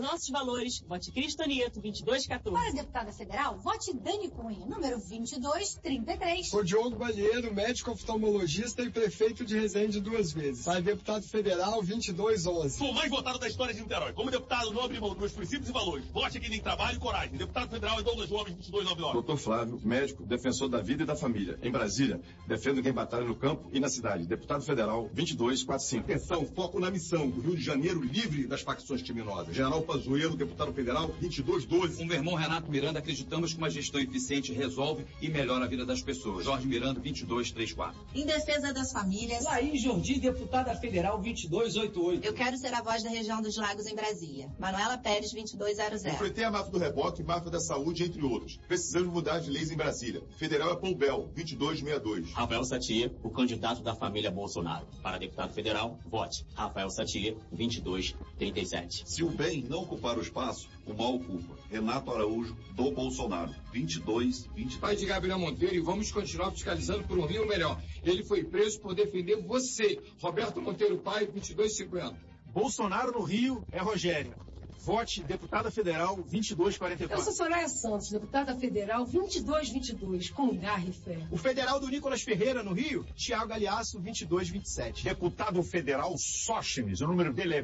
nossos valores. Vote Cristo Nieto, 2214. Para deputada federal, vote Dani Cunha, número 2233. Por Diogo Balheiro, médico oftalmologista e prefeito de Resende 2 vezes. Para deputado federal, 2211. Sou o mais votado da história de Niterói. Como deputado nobre, irmão, meus princípios e valores. Vote aqui em trabalho e coragem. Deputado federal é Douglas Gomes, 2299. Doutor Flávio, médico, defensor da vida e da família. Em Brasília, defendo quem batalha no campo e na cidade. Deputado federal, 2245. Atenção, foco na missão. O Rio de Janeiro livre das facções criminosas. General Pazuello, deputado federal, 2212. Com meu irmão Renato Miranda, acreditamos que uma gestão eficiente resolve e melhora a vida das pessoas. Jorge Miranda, 2234. Em defesa das famílias. Laís Jordi, deputada federal, 2288. Eu quero ser a voz da região dos Lagos em Brasília. Manuela Pérez, 2200. Enfrentei a máfia do reboque, máfia da saúde, entre outros. Precisamos mudar as leis em Brasília. Federal é Paul Bell, 2262. Rafael Satia, o candidato da família Bolsonaro. Para deputado federal, vote Rafael Satia, 2237. Se o bem não ocupar o espaço, o mal ocupa. Renato Araújo, do Bolsonaro, 2223. Pai de Gabriel Monteiro, e vamos continuar fiscalizando por um Rio melhor. Ele foi preso por defender você. Roberto Monteiro Pai, 2250. Bolsonaro no Rio é Rogério. Vote deputada federal 2244. Eu sou Soraya Santos, deputada federal 2222, com garra e fé. O federal do Nicolas Ferreira no Rio, Thiago Galeasso 2227. Deputado federal Sóchenes, o número dele é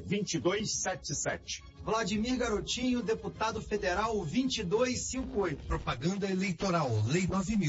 2277. Vladimir Garotinho, deputado federal 2258. Propaganda eleitoral, Lei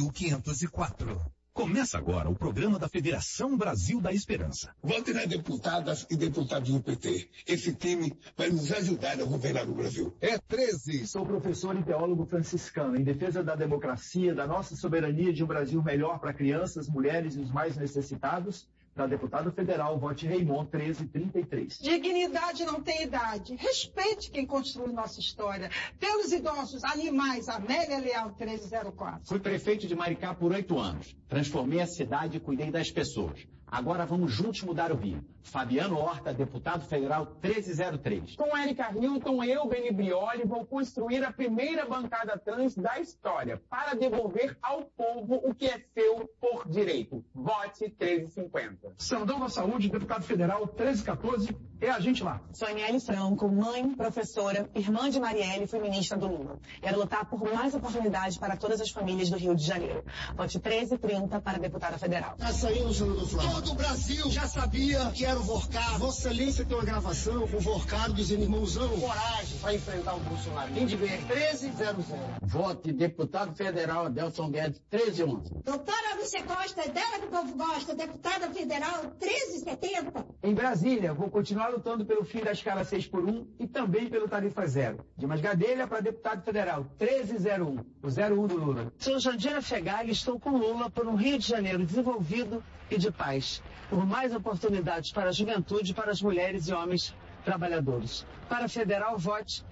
9.504. Começa agora o programa da Federação Brasil da Esperança. Vote nas deputadas e deputados do PT. Esse time vai nos ajudar a governar o Brasil. É 13. Sou professor e teólogo franciscano em defesa da democracia, da nossa soberania de um Brasil melhor para crianças, mulheres e os mais necessitados. Para deputado federal, vote Raymond 1333. Dignidade não tem idade. Respeite quem construiu nossa história. Pelos idosos, animais, Amélia Leal 1304. Fui prefeito de Maricá por 8 anos. Transformei a cidade e cuidei das pessoas. Agora vamos juntos mudar o Rio. Fabiano Horta, deputado federal 1303. Com Érica Hilton, eu, Beni Brioli, vou construir a primeira bancada trans da história para devolver ao povo o que é seu por direito. Vote 1350. Sandão da Saúde, deputado federal 1314, é a gente lá. Sou Aniele Franco, mãe, professora, irmã de Marielle e fui ministra do Lula. Quero lutar por mais oportunidades para todas as famílias do Rio de Janeiro. Vote 1330 para deputada federal. Essa aí, o senador Flávio. Todo o Brasil já sabia que era o Vorcado. Vossa Excelência tem uma gravação com o Vorcado dizendo, irmãozão, coragem para enfrentar o Bolsonaro. Quem de ver 1300. Vote deputado federal Adelson Guedes 1311. Doutora Lúcia Costa, dela que o povo gosta, deputada federal 1370. Em Brasília, vou continuar lutando pelo fim da escala 6x1 e também pelo tarifa zero. Dimas Gadelha para deputado federal 1301, o 01 do Lula. Sou Jandira Fegali e estou com Lula por um Rio de Janeiro desenvolvido e de paz. Por mais oportunidades para a juventude, para as mulheres e homens trabalhadores. Para federal, vote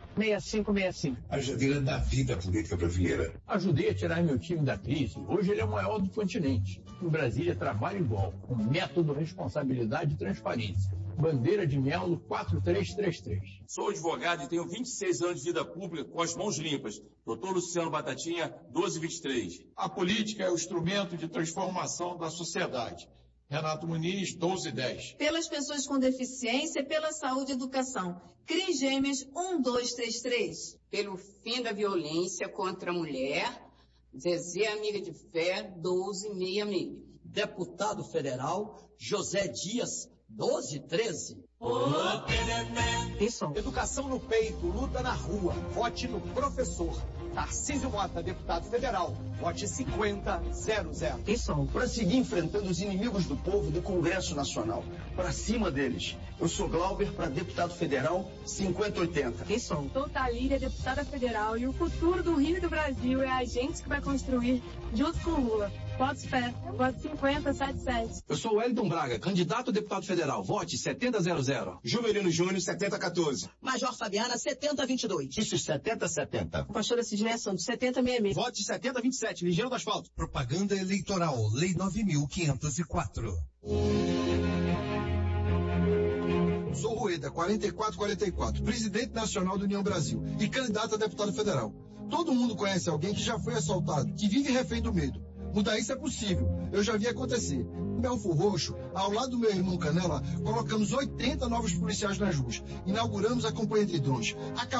6565. A Jandira dá vida à política brasileira. Ajudei a tirar meu time da crise. Hoje ele é o maior do continente. Em Brasília, trabalho igual, com método, responsabilidade e transparência. Bandeira de Melo 4333. Sou advogado e tenho 26 anos de vida pública com as mãos limpas. Doutor Luciano Batatinha, 1223. A política é o instrumento de transformação da sociedade. Renato Muniz, 1210. Pelas pessoas com deficiência, pela saúde e educação. Cris Gêmeas, 1233. Pelo fim da violência contra a mulher, Zezé Amiga de Fé, 1266. Deputado federal, José Dias, 1213. Isso. Educação no peito, luta na rua. Vote no professor. Tarcísio Mota, deputado federal. Vote 5000. Isso. Para seguir enfrentando os inimigos do povo do Congresso Nacional. Para cima deles. Eu sou Glauber para deputado federal 5080. Isso. Sou Thalíria, deputada federal, e o futuro do Rio e do Brasil é a gente que vai construir junto com o Lula. Voto fé. Voto 5077. Eu sou Wellington Braga, candidato a deputado federal. Vote 7000. Juvelino Júnior, 7014. Major Fabiana, 7022. Isso, 7070. Pastora Sidney Santos, 7066. Vote 7027, ligeiro do asfalto. Propaganda eleitoral, Lei 9.504. Sou Rueda, 4444, presidente nacional da União Brasil e candidato a deputado federal. Todo mundo conhece alguém que já foi assaltado, que vive refém do medo. Mudar isso é possível, eu já vi acontecer. Em Belfor Roxo, ao lado do meu irmão Canela, colocamos 80 novos policiais nas ruas. Inauguramos a campanha de drones.